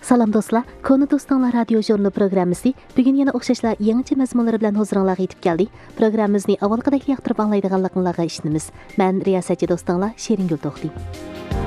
Salam do'stlar, Konu Do'stlar radio jurnali programmasi bugun yana o'xshashlar yangi mazmunlar bilan huzuringizga yetib keldi. Programmamizni avvalgidek yoqtirib anglaydiganligingizga ishonamiz. Men riyosatchi do'stlar Sheringul To'xti.